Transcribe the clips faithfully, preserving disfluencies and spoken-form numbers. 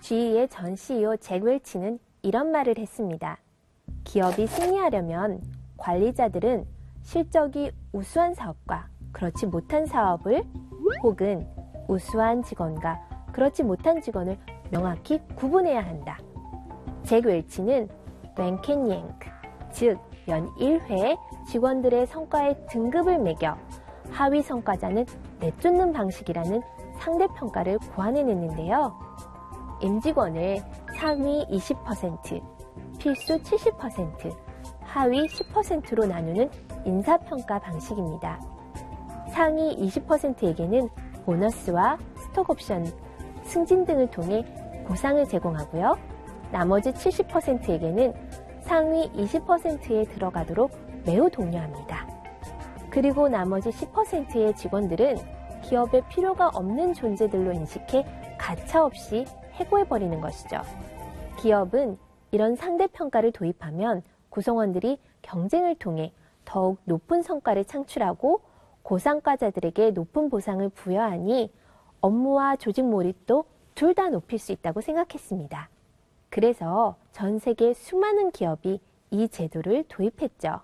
지이의 전 씨이오 잭 웰치는 이런 말을 했습니다. 기업이 승리하려면 관리자들은 실적이 우수한 사업과 그렇지 못한 사업을 혹은 우수한 직원과 그렇지 못한 직원을 명확히 구분해야 한다. 잭 웰치는 랭 앤 랭크, 즉 연 일 회 직원들의 성과에 등급을 매겨 하위 성과자는 내쫓는 방식이라는 상대평가를 고안해냈는데요. 임직원을 상위 이십 퍼센트, 필수 칠십 퍼센트, 하위 십 퍼센트로 나누는 인사평가 방식입니다. 상위 이십 퍼센트에게는 보너스와 스톡옵션, 승진 등을 통해 보상을 제공하고요. 나머지 칠십 퍼센트에게는 상위 이십 퍼센트에 들어가도록 매우 독려합니다. 그리고 나머지 십 퍼센트의 직원들은 기업에 필요가 없는 존재들로 인식해 가차없이 해고해버리는 것이죠. 기업은 이런 상대평가를 도입하면 구성원들이 경쟁을 통해 더욱 높은 성과를 창출하고 고상과자들에게 높은 보상을 부여하니 업무와 조직 몰입도 둘 다 높일 수 있다고 생각했습니다. 그래서 전 세계 수많은 기업이 이 제도를 도입했죠.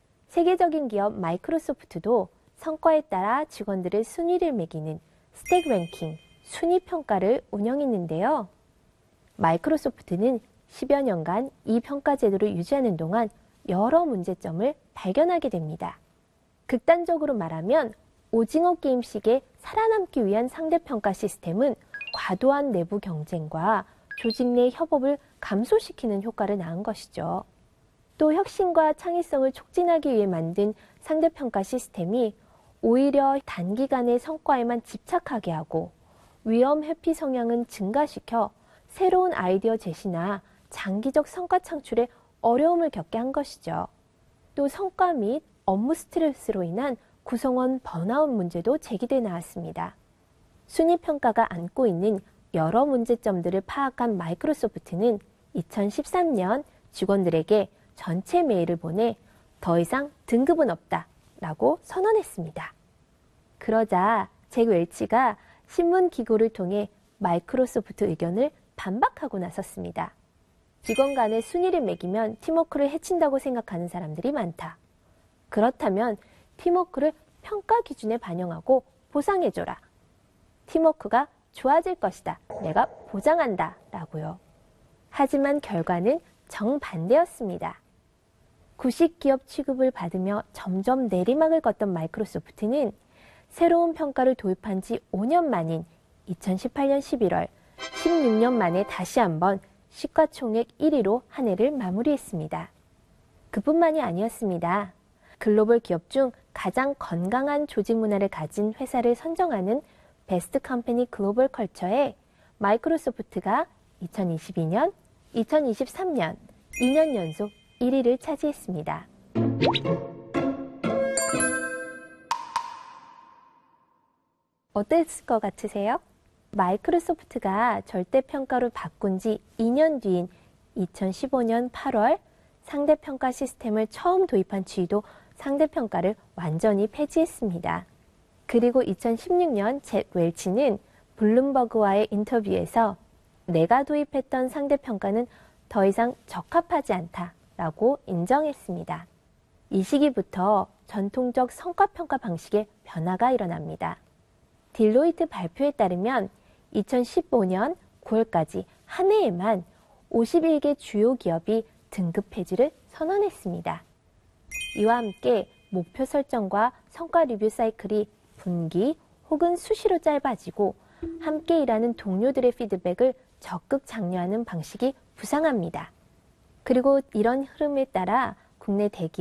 세계적인 기업 마이크로소프트도 성과에 따라 직원들의 순위를 매기는 스택 랭킹, 순위 평가를 운영했는데요. 마이크로소프트는 십여 년간 이 평가 제도를 유지하는 동안 여러 문제점을 발견하게 됩니다. 극단적으로 말하면 오징어 게임식의 살아남기 위한 상대평가 시스템은 과도한 내부 경쟁과 조직 내 협업을 감소시키는 효과를 낳은 것이죠. 또 혁신과 창의성을 촉진하기 위해 만든 상대평가 시스템이 오히려 단기간의 성과에만 집착하게 하고 위험 회피 성향은 증가시켜 새로운 아이디어 제시나 장기적 성과 창출에 어려움을 겪게 한 것이죠. 또 성과 및 업무 스트레스로 인한 구성원 번아웃 문제도 제기돼 나왔습니다. 순위평가가 안고 있는 여러 문제점들을 파악한 마이크로소프트는 이천십삼 년 직원들에게 전체 메일을 보내 더 이상 등급은 없다 라고 선언했습니다. 그러자 잭 웰치가 신문기고를 통해 마이크로소프트 의견을 반박하고 나섰습니다. 직원 간의 순위를 매기면 팀워크를 해친다고 생각하는 사람들이 많다. 그렇다면 팀워크를 평가 기준에 반영하고 보상해줘라. 팀워크가 좋아질 것이다. 내가 보장한다. 라고요. 하지만 결과는 정반대였습니다. 구식 기업 취급을 받으며 점점 내리막을 걷던 마이크로소프트는 새로운 평가를 도입한 지 오 년 만인 이천십팔 년 십일월, 십육 년 만에 다시 한번 시가총액 일 위로 한 해를 마무리했습니다. 그뿐만이 아니었습니다. 글로벌 기업 중 가장 건강한 조직 문화를 가진 회사를 선정하는 베스트 컴퍼니 글로벌 컬처에 마이크로소프트가 이천이십이 년, 이천이십삼 년 이 년 연속 일 위를 차지했습니다. 어땠을 것 같으세요? 마이크로소프트가 절대평가로 바꾼 지 이 년 뒤인 이천십오 년 팔월 상대평가 시스템을 처음 도입한 지이도 상대평가를 완전히 폐지했습니다. 그리고 이천십육 년 잭 웰치는 블룸버그와의 인터뷰에서 내가 도입했던 상대평가는 더 이상 적합하지 않다라고 인정했습니다. 이 시기부터 전통적 성과평가 방식에 변화가 일어납니다. 딜로이트 발표에 따르면 이천십오 년 구월까지 한 해에만 오십일 개 주요 기업이 등급 폐지를 선언했습니다. 이와 함께 목표 설정과 성과 리뷰 사이클이 분기 혹은 수시로 짧아지고 함께 일하는 동료들의 피드백을 적극 장려하는 방식이 부상합니다. 그리고 이런 흐름에 따라 국내 대기업